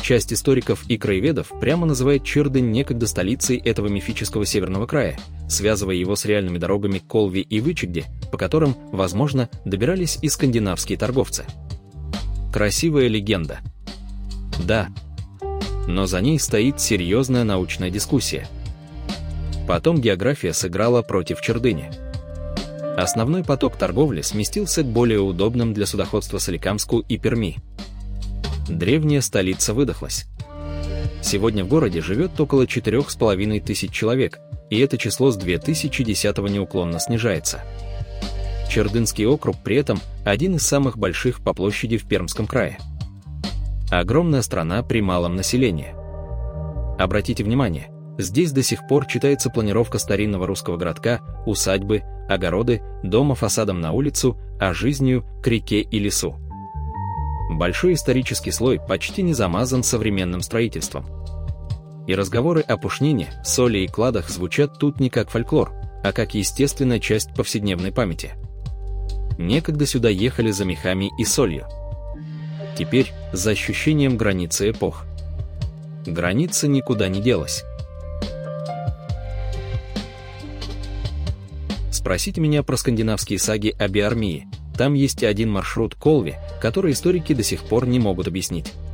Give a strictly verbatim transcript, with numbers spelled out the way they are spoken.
Часть историков и краеведов прямо называет Чердынь некогда столицей этого мифического северного края, связывая его с реальными дорогами к Колви и Вычегде, по которым, возможно, добирались и скандинавские торговцы. Красивая легенда. Да. Но за ней стоит серьезная научная дискуссия. Потом география сыграла против Чердыни. Основной поток торговли сместился к более удобным для судоходства Соликамску и Перми. Древняя столица выдохлась. Сегодня в городе живет около четырёх с половиной тысяч человек, и это число с две тысячи десятого неуклонно снижается. Чердынский округ при этом один из самых больших по площади в Пермском крае. Огромная страна при малом населении. Обратите внимание, здесь до сих пор читается планировка старинного русского городка, усадьбы, огороды, дома фасадом на улицу, а жизнью к реке и лесу. Большой исторический слой почти не замазан современным строительством. И разговоры о пушнине, соли и кладах звучат тут не как фольклор, а как естественная часть повседневной памяти. Некогда сюда ехали за мехами и солью. Теперь за ощущением границы эпох. Граница никуда не делась. Спросите меня про скандинавские саги о Биармии. Там есть один маршрут Колви, который историки до сих пор не могут объяснить.